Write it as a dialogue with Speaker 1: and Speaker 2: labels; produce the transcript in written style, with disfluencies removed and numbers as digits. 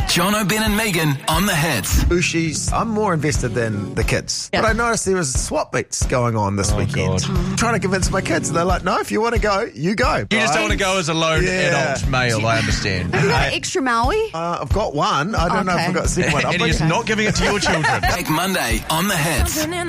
Speaker 1: John O'Ben and Megan on the hits.
Speaker 2: Ushi's, I'm more invested than the kids.
Speaker 3: Yep.
Speaker 2: But I noticed there was swap meets going on this weekend. I'm trying to convince my kids, and they're like, no, if you want to go, you go.
Speaker 4: You just don't want to go as a lone adult male, I understand.
Speaker 3: Have you got an extra Maui?
Speaker 2: I've got one. I don't know if I've got a second one.
Speaker 4: And he's not giving it to your children.
Speaker 1: Take Monday on the hits.